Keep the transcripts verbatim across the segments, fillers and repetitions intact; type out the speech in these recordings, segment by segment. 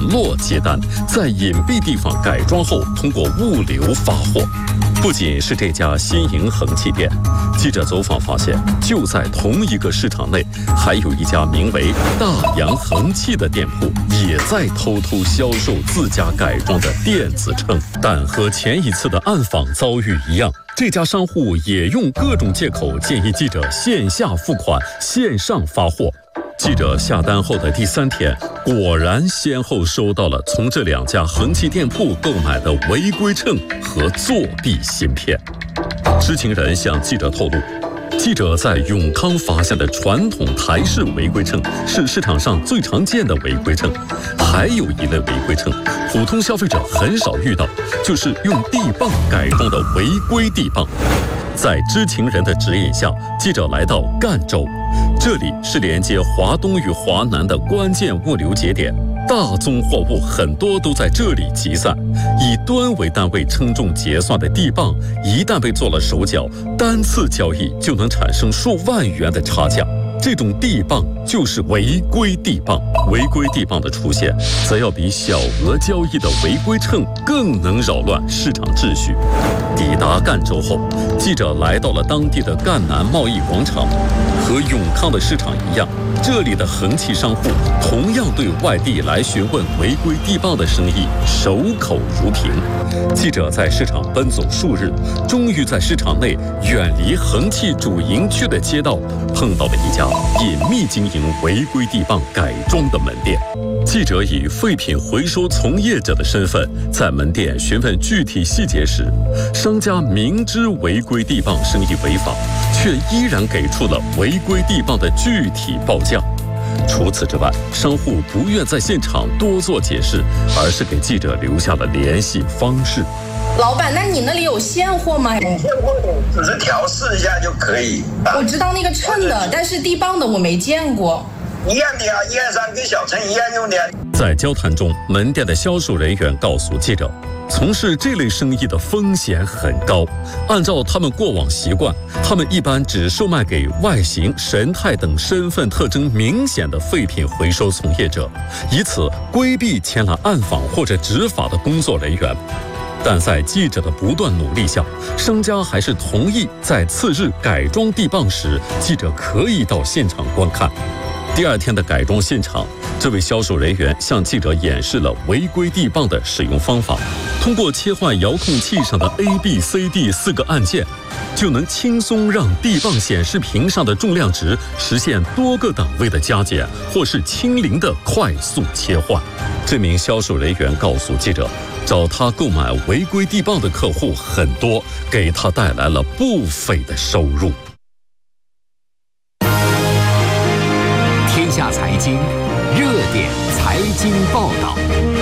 落接单，在隐蔽地方改装后，通过物流发货。不仅是这家新营恒气店，记者走访发现，就在同一个市场内，还有一家名为大洋恒气的店铺，也在偷偷销售自家改装的电子秤。但和前一次的暗访遭遇一样，这家商户也用各种借口建议记者线下付款、线上发货。记者下单后的第三天，果然先后收到了从这两家恒气店铺购买的违规秤和作弊芯片。知情人向记者透露，记者在永康发现的传统台式违规秤是市场上最常见的违规秤，还有一类违规秤，普通消费者很少遇到，就是用地磅改装的违规地磅。在知情人的指引下，记者来到赣州，这里是连接华东与华南的关键物流节点，大宗货物很多都在这里集散。以吨为单位称重结算的地磅，一旦被做了手脚，单次交易就能产生数万元的差价。这种地磅就是违规地磅，违规地磅的出现，则要比小额交易的违规秤更能扰乱市场秩序。抵达赣州后，记者来到了当地的赣南贸易广场，和永康的市场一样，这里的恒气商户同样对外地来询问违规地磅的生意守口如瓶。记者在市场奔走数日，终于在市场内远离恒气主营区的街道，碰到了一家隐秘经营违规地磅改装的门店。记者以废品回收从业者的身份，在门店询问具体细节时，商家明知违规地磅生意违法，却依然给出了违规地磅的具体报价。除此之外，商户不愿在现场多做解释，而是给记者留下了联系方式。 老板，那你那里有现货吗？ 有现货的，只是调试一下就可以。 我知道那个秤的，但是地磅的我没见过。 一样的啊，一二三跟小秤一样用的。 在交谈中，门店的销售人员告诉记者，从事这类生意的风险很高。按照他们过往习惯，他们一般只售卖给外形、神态等身份特征明显的废品回收从业者，以此规避前来暗访或者执法的工作人员。但在记者的不断努力下，商家还是同意在次日改装地磅时，记者可以到现场观看。第二天的改装现场，这位销售人员向记者演示了违规地磅的使用方法。通过切换遥控器上的 A、B、C、D 四个按键，就能轻松让地磅显示屏上的重量值实现多个档位的加减，或是清零的快速切换。这名销售人员告诉记者，找他购买违规地磅的客户很多，给他带来了不菲的收入。 天下财经热点财经报道。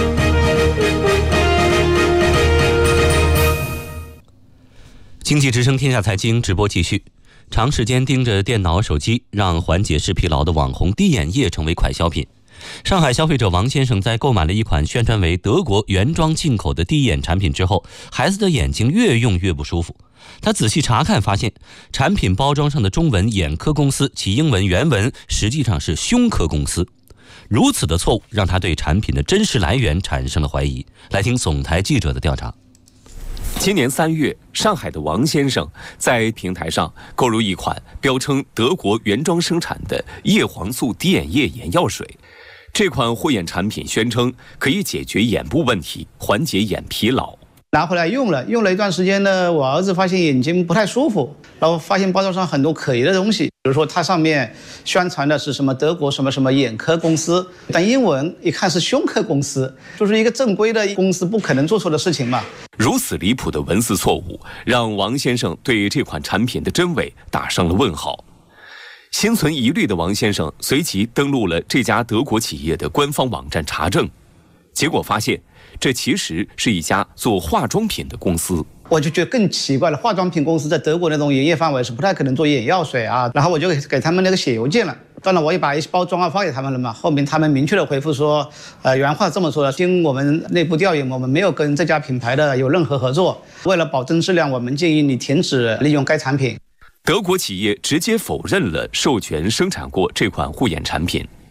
经济之声天下财经直播继续。长时间盯着电脑、手机，让缓解视疲劳的网红滴眼液成为快消品。上海消费者王先生在购买了一款宣传为德国原装进口的滴眼产品之后，孩子的眼睛越用越不舒服。他仔细查看发现，产品包装上的中文眼科公司，其英文原文实际上是胸科公司。如此的错误让他对产品的真实来源产生了怀疑。来听总台记者的调查。 今年三月，上海的王先生在平台上购入一款标称德国原装生产的叶黄素滴眼液眼药水。这款护眼产品宣称可以解决眼部问题，缓解眼疲劳。 拿回来用了，用了一段时间呢，我儿子发现眼睛不太舒服，然后发现包装上很多可疑的东西，比如说它上面宣传的是什么德国什么什么眼科公司，但英文一看是胸科公司，就是一个正规的公司不可能做错的事情嘛。 如此离谱的文字错误，让王先生对这款产品的真伪打上了问号。心存疑虑的王先生随即登录了这家德国企业的官方网站查证，结果发现这其实是一家做化妆品的公司。 我就觉得更奇怪了，化妆品公司在德国那种营业范围是不太可能做眼药水啊。然后我就给给他们那个写邮件了，当然我也把一些包装啊发给他们了嘛。后面他们明确的回复说，呃，原话这么说的：经我们内部调研，我们没有跟这家品牌的有任何合作。为了保证质量，我们建议你停止利用该产品。 德国企业直接否认了授权生产过这款护眼产品。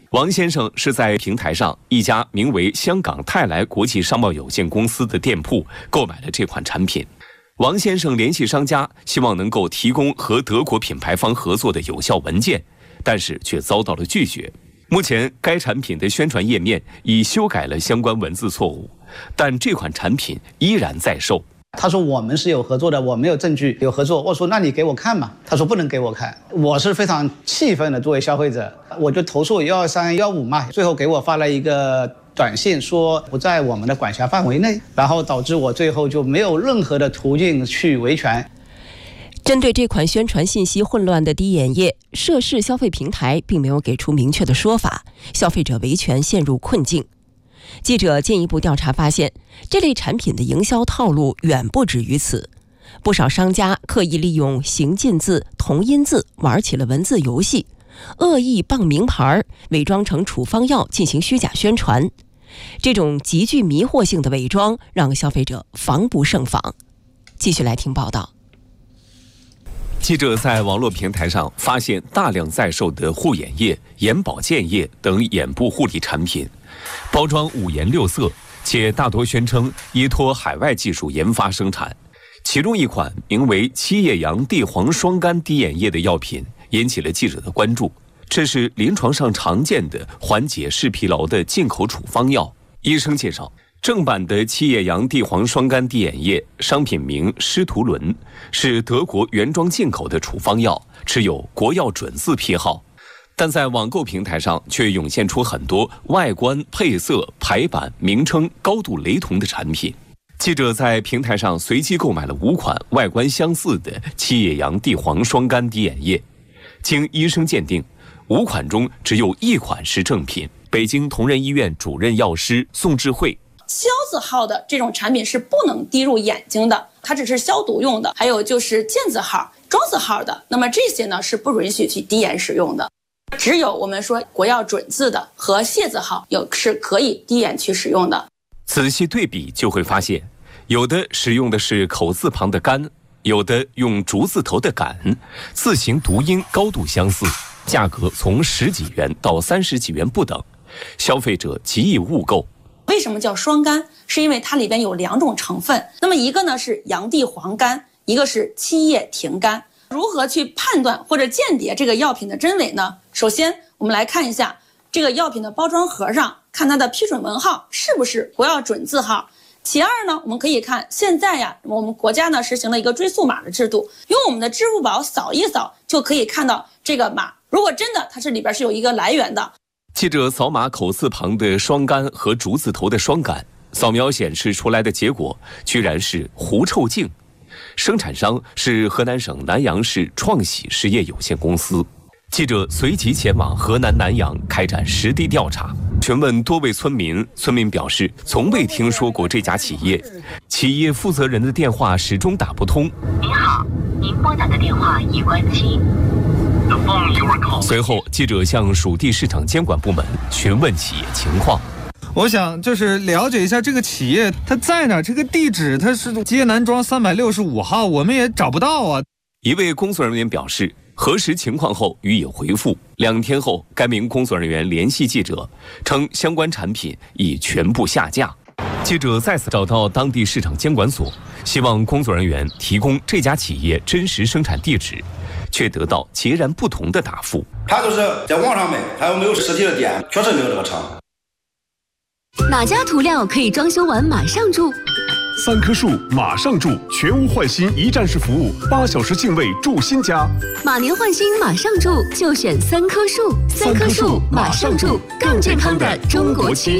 王先生是在平台上一家名为香港泰来国际商贸有限公司的店铺购买了这款产品。王先生联系商家，希望能够提供和德国品牌方合作的有效文件，但是却遭到了拒绝。目前该产品的宣传页面已修改了相关文字错误，但这款产品依然在售。 他说我们是有合作的，我没有证据有合作。我说那你给我看嘛。他说不能给我看。我是非常气愤的，作为消费者，我就投诉幺二三幺五嘛。最后给我发了一个短信说不在我们的管辖范围内，然后导致我最后就没有任何的途径去维权。 针对这款宣传信息混乱的滴眼液，涉事消费平台并没有给出明确的说法，消费者维权陷入困境。记者进一步调查发现，这类产品的营销套路远不止于此。不少商家刻意利用形近字、同音字玩起了文字游戏，恶意傍名牌，伪装成处方药进行虚假宣传。这种极具迷惑性的伪装让消费者防不胜防。继续来听报道。 记者在网络平台上发现大量在售的护眼液、眼保健液等眼部护理产品，包装五颜六色，且大多宣称依托海外技术研发生产。其中一款名为七叶杨地黄双苷滴眼液的药品引起了记者的关注。这是临床上常见的缓解视疲劳的进口处方药。医生介绍，正版的七叶杨地黄双苷滴眼液商品名施图伦，是德国原装进口的处方药，持有国药准字批号。但在网购平台上却涌现出很多外观、配色、排版、名称高度雷同的产品。记者在平台上随机购买了五款外观相似的七叶杨地黄双苷滴眼液，经医生鉴定，五款中只有一款是正品。北京同仁医院主任药师宋智慧， 消字号的这种产品是不能滴入眼睛的，它只是消毒用的。还有就是健字号、庄字号的，那么这些呢是不允许去滴眼使用的。只有我们说国药准字的和械字号有是可以滴眼去使用的。 仔细对比就会发现，有的使用的是口字旁的苷，有的用竹字头的杆，字形读音高度相似，价格从十几元到三十几元不等，消费者极易误购。 为什么叫双苷？是因为它里边有两种成分，那么一个呢是洋地黄苷，一个是七叶停苷。如何去判断或者鉴别这个药品的真伪呢？首先我们来看一下这个药品的包装盒上，看它的批准文号是不是国药准字号。其二呢，我们可以看现在呀，我们国家呢实行了一个追溯码的制度，用我们的支付宝扫一扫就可以看到这个码，如果真的它是里边是有一个来源的。 记者扫码口字旁的双苷和竹字头的双杆，扫描显示出来的结果居然是狐臭净，生产商是河南省南阳市创喜实业有限公司。记者随即前往河南南阳开展实地调查，询问多位村民，村民表示从未听说过这家企业，企业负责人的电话始终打不通。 您好，您拨打的电话已关机。 随后，记者向属地市场监管部门询问企业情况。 我想就是了解一下这个企业它在哪，这个地址它是街南庄三百六十五号，我们也找不到啊。 一位工作人员表示，核实情况后予以回复。两天后，该名工作人员联系记者，称相关产品已全部下架。记者再次找到当地市场监管所，希望工作人员提供这家企业真实生产地址，却得到截然不同的答复。 他都是在网上卖，还有没有实体的店，确实没有这个厂。 哪家涂料可以装修完马上住？ 三棵树马上住，全屋换新一站式服务，八小时净位住新家。 马年换新马上住，就选三棵树。三棵树马上住，更健康的中国区。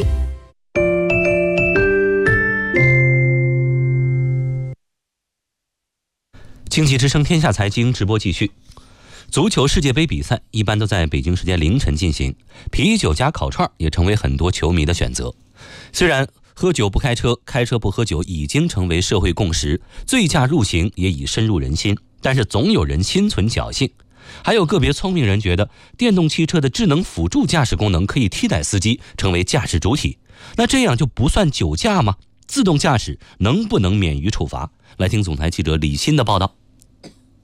经济之声天下财经直播继续。足球世界杯比赛一般都在北京时间凌晨进行，啤酒加烤串也成为很多球迷的选择。虽然喝酒不开车，开车不喝酒已经成为社会共识，醉驾入刑也已深入人心，但是总有人心存侥幸。还有个别聪明人觉得电动汽车的智能辅助驾驶功能可以替代司机成为驾驶主体，那这样就不算酒驾吗？自动驾驶能不能免于处罚？来听总台记者李欣的报道。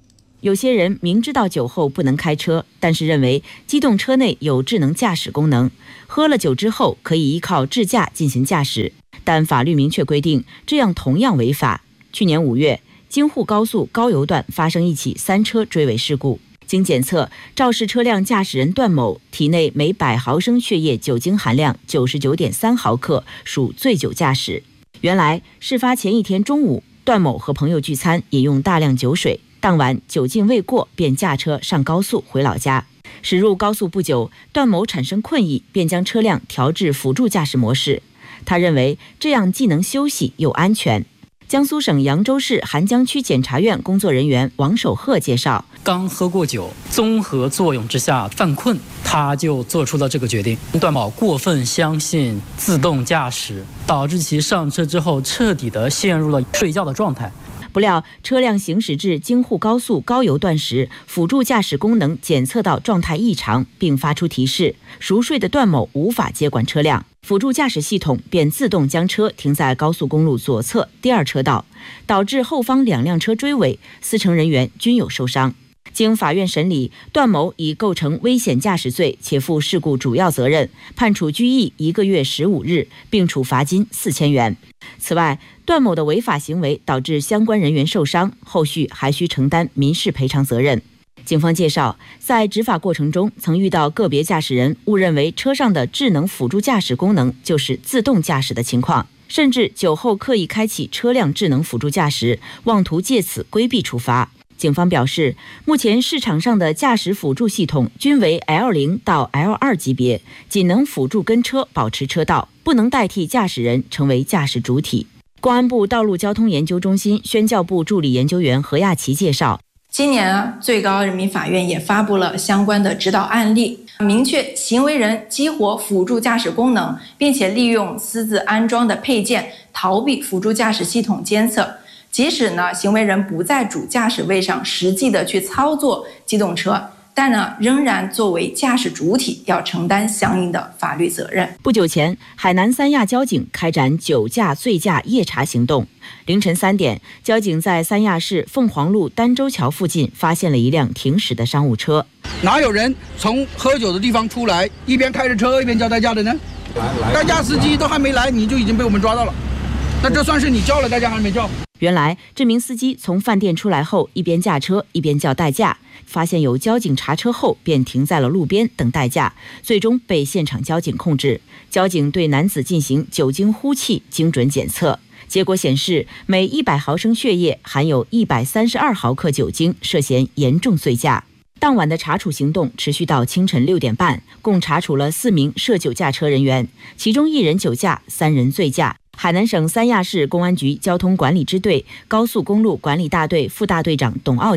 有些人明知道酒后不能开车，但是认为机动车内有智能驾驶功能，喝了酒之后可以依靠智驾进行驾驶，但法律明确规定，这样同样违法。去年五月，京沪高速高邮段发生一起三车追尾事故，经检测，肇事车辆驾驶人段某体内每百毫升血液酒精含量九十九点三毫克，属醉酒驾驶。原来，事发前一天中午，段某和朋友聚餐，饮用大量酒水，当晚酒劲未过，便驾车上高速回老家。驶入高速不久，段某产生困意，便将车辆调至辅助驾驶模式。他认为这样既能休息又安全。江苏省扬州市邗江区检察院工作人员王守鹤介绍， 刚喝过酒，综合作用之下犯困，他就做出了这个决定。段某过分相信自动驾驶，导致其上车之后彻底的陷入了睡觉的状态。 不料车辆行驶至京沪高速高邮段时，辅助驾驶功能检测到状态异常，并发出提示，熟睡的段某无法接管车辆，辅助驾驶系统便自动将车停在高速公路左侧第二车道，导致后方两辆车追尾，四乘人员均有受伤。经法院审理，段某已构成危险驾驶罪，且负事故主要责任，判处拘役一个月十五日，并处罚金四千元。此外，段某的违法行为导致相关人员受伤，后续还需承担民事赔偿责任。警方介绍，在执法过程中，曾遇到个别驾驶人误认为车上的智能辅助驾驶功能就是自动驾驶的情况，甚至酒后刻意开启车辆智能辅助驾驶，妄图借此规避处罚。警方表示，目前市场上的驾驶辅助系统均为 L 零 到 L 二 级别，仅能辅助跟车保持车道，不能代替驾驶人成为驾驶主体。公安部道路交通研究中心宣教部助理研究员何亚琪介绍， 今年啊，最高人民法院也发布了相关的指导案例，明确行为人激活辅助驾驶功能，并且利用私自安装的配件逃避辅助驾驶系统监测。即使呢，行为人不在主驾驶位上实际的去操作机动车，但呢，仍然作为驾驶主体要承担相应的法律责任。 不久前，海南三亚交警开展酒驾醉驾夜查行动。凌晨三点，交警在三亚市凤凰路儋州桥附近发现了一辆停驶的商务车。 哪有人从喝酒的地方出来，一边开着车一边叫代驾的呢？代驾司机都还没来，你就已经被我们抓到了。那这算是你叫了代驾还是没叫？ 原来这名司机从饭店出来后，一边驾车一边叫代驾，发现有交警查车后，便停在了路边等代驾，最终被现场交警控制。交警对男子进行酒精呼气精准检测，结果显示每一百毫升血液含有一百三十二毫克酒精，涉嫌严重醉驾。当晚的查处行动持续到清晨六点半，共查处了四名涉酒驾车人员，其中一人酒驾，三人醉驾。海南省三亚市公安局交通管理支队高速公路管理大队副大队长董傲